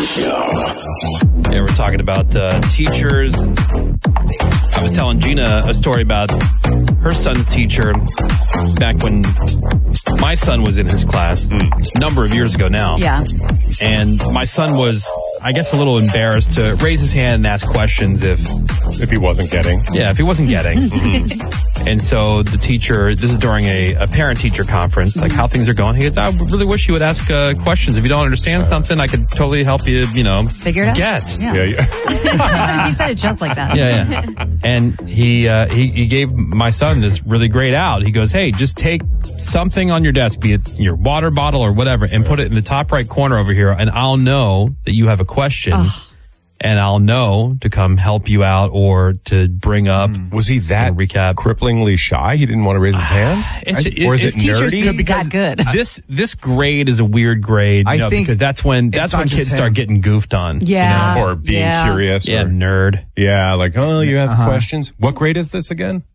Yeah, we're talking about teachers. I was telling Gina a story about her son's teacher back when my son was in his class a number of years ago now. Yeah. And my son was, I guess, a little embarrassed to raise his hand and ask questions if he wasn't getting. Yeah, if he wasn't getting. And so the teacher, this is during a parent-teacher conference, like how things are going. He goes, I really wish you would ask questions. If you don't understand something, I could totally help you, figure it out. Get. Yeah. He said it just like that. Yeah. And he gave my son this really great out. He goes, hey, just take something on your desk, be it your water bottle or whatever, and put it in the top right corner over here, and I'll know that you have a question. And I'll know to come help you out or to bring up. Was he that cripplingly shy? He didn't want to raise his hand? Or is it nerdy? Because good. This grade is a weird grade, because that's when kids start getting goofed on. Yeah. Or being curious. Yeah, nerd. Yeah, like, oh, you have questions? What grade is this again?